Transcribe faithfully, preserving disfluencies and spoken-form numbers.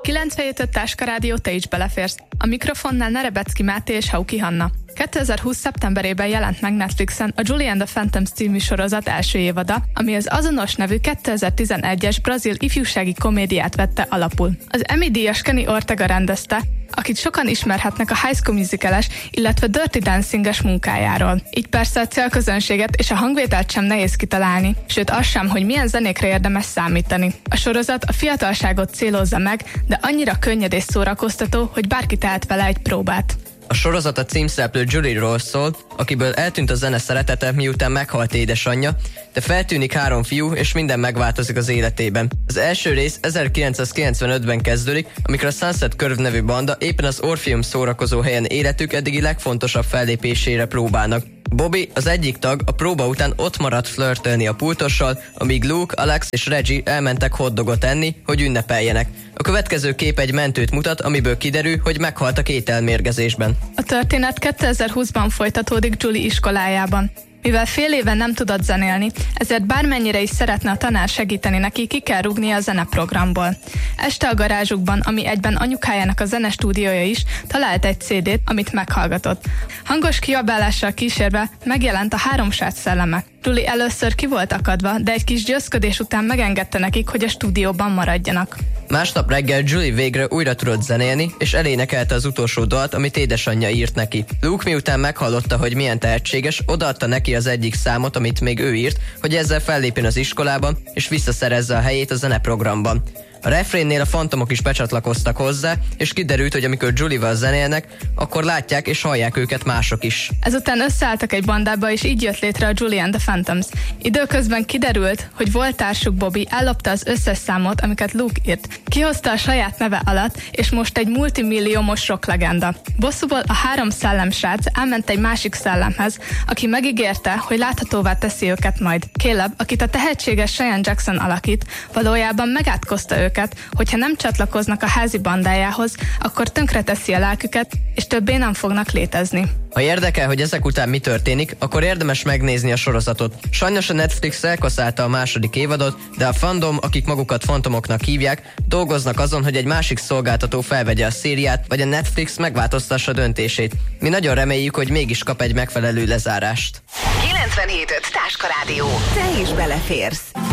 kilencvenhét Táska Rádió, te is beleférsz. A mikrofonnál Nerebecki Máté és Hauki Hanna. kétezer-húsz szeptemberében jelent meg Netflixen a Julie and the Phantoms című sorozat első évada, ami az azonos nevű kétezer-tizenegyes brazil ifjúsági komédiát vette alapul. Az Emmy-díjas Kenny Ortega rendezte, akit sokan ismerhetnek a High School Musical-es, illetve Dirty Dancing-es munkájáról. Így persze a célközönséget és a hangvételt sem nehéz kitalálni, sőt az sem, hogy milyen zenékre érdemes számítani. A sorozat a fiatalságot célozza meg, de annyira könnyed és szórakoztató, hogy bárki tehet vele egy próbát. A sorozat a címszereplő Julie-ról szól, akiből eltűnt a zene szeretete, miután meghalt édesanyja, de feltűnik három fiú, és minden megváltozik az életében. Az első rész ezerkilencszázkilencvenötben kezdődik, amikor a Sunset Curve nevű banda éppen az Orpheum szórakozó helyen életük eddigi legfontosabb fellépésére próbálnak. Bobby, az egyik tag, a próba után ott maradt flörtölni a pultossal, amíg Luke, Alex és Reggie elmentek hotdogot enni, hogy ünnepeljenek. A következő kép egy mentőt mutat, amiből kiderül, hogy meghaltak ételmérgezésben. A történet kétezer-húszban folytatódik Julie iskolájában. Mivel fél éve nem tudott zenélni, ezért bármennyire is szeretne a tanár segíteni neki, ki kell rúgnia a zeneprogramból. Este a garázsukban, ami egyben anyukájának a zenestúdiója is, talált egy cé dét, amit meghallgatott. Hangos kiabálással kísérve megjelent a három srác szelleme. Julie először ki volt akadva, de egy kis győzködés után megengedte nekik, hogy a stúdióban maradjanak. Másnap reggel Julie végre újra tudott zenélni, és elénekelte az utolsó dalt, amit édesanyja írt neki. Luke miután meghallotta, hogy milyen tehetséges, odaadta neki az egyik számot, amit még ő írt, hogy ezzel fellépjen az iskolában, és visszaszerezze a helyét a zeneprogramban. A refrénnél a fantomok is becsatlakoztak hozzá, és kiderült, hogy amikor Julie-val zenélnek, akkor látják és hallják őket mások is. Ezután összeálltak egy bandába, és így jött létre a Julie and the Phantoms. Időközben kiderült, hogy volt társuk Bobby ellopta az összes számot, amiket Luke írt. Kihozta a saját neve alatt, és most egy multimilliómos rock legenda. Bosszúból a három szellemsrác elment egy másik szellemhez, aki megígérte, hogy láthatóvá teszi őket majd. Caleb, akit a tehetséges Cheyenne Jackson alakít, valójában megátkozta őket, hogyha nem csatlakoznak a házi bandájához, akkor tönkreteszi a lelküket, és többé nem fognak létezni. Ha érdekel, hogy ezek után mi történik, akkor érdemes megnézni a sorozatot. Sajnos a Netflix elkaszálta a második évadot, de a fandom, akik magukat fantomoknak hívják, dolgoznak azon, hogy egy másik szolgáltató felvegye a szériát, vagy a Netflix megváltoztassa döntését. Mi nagyon reméljük, hogy mégis kap egy megfelelő lezárást. kilencvenhét Táska Rádió. Te is beleférsz.